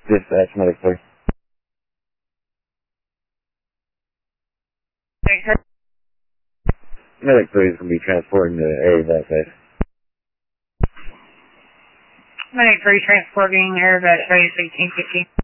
Dispatch, Medic 3. Medic 3 is going to be transporting the air evac base. Medic 3 transporting air evac base 1850.